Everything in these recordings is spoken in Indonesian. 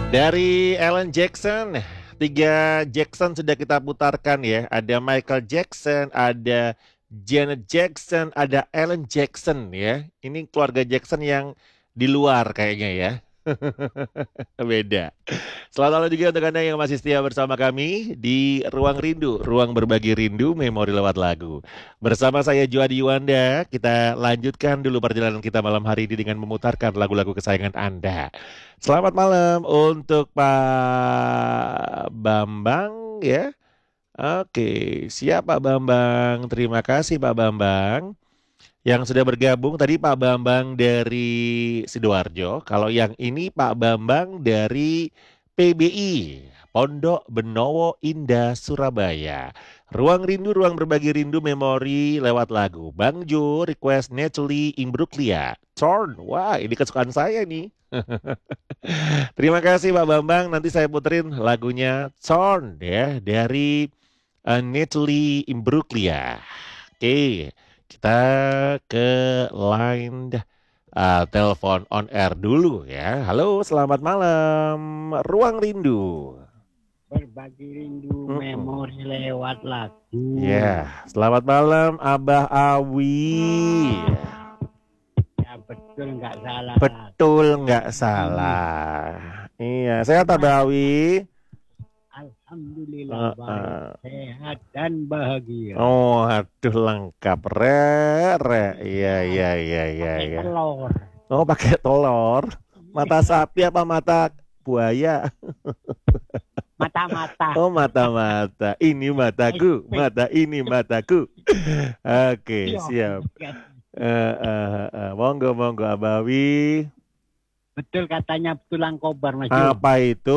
Dari Alan Jackson, 3 Jackson sudah kita putarkan ya. Ada Michael Jackson, ada Janet Jackson, ada Alan Jackson ya. Ini keluarga Jackson yang di luar kayaknya ya. Beda. Selamat malam juga untuk Anda yang masih setia bersama kami di Ruang Rindu, ruang berbagi rindu, memori lewat lagu. Bersama saya Juadi Yuwanda, kita lanjutkan dulu perjalanan kita malam hari ini dengan memutarkan lagu-lagu kesayangan Anda. Selamat malam untuk Pak Bambang ya. Oke, siap Pak Bambang. Terima kasih Pak Bambang yang sudah bergabung. Tadi Pak Bambang dari Sidoarjo. Kalau yang ini Pak Bambang dari PBI, Pondok Benowo Indah Surabaya. Ruang rindu, ruang berbagi rindu, memori lewat lagu. Bang Jo request Natalie Imbruglia. Torn, wah ini kesukaan saya nih. Terima kasih Pak Bambang. Nanti saya puterin lagunya Torn ya dari Natalie Imbruglia. Oke, kita ke line telepon on air dulu ya. Halo, selamat malam. Ruang Rindu. Berbagi rindu Mm-mm. memori lewat lagu. Ya, selamat malam Abah Awi. Ya betul nggak salah. Betul nggak Ini salah. Iya, sehat gimana? Abah Awi. Alhamdulillah baik, Uh-uh. sehat dan bahagia. Oh, aduh lengkap. Iya, Ya, iya, iya, iya, pakai iya. telur. Oh, pakai telur. Mata sapi apa mata buaya? Mata-mata. Oh, mata-mata. Ini mataku, SP. mata ini mataku. Oke, Iya. siap. Monggo, monggo, Abawi. Betul katanya tulang kobar Mas Jo. Apa itu?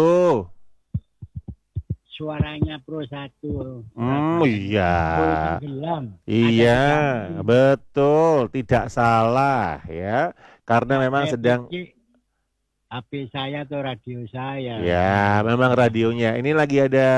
Suaranya Pro 1. Iya. Pro tenggelam. Iya, Ada di kami. betul. Tidak salah ya. Karena Nggak memang saya sedang, pikir HP saya atau radio saya. ya, memang radionya. Ini lagi ada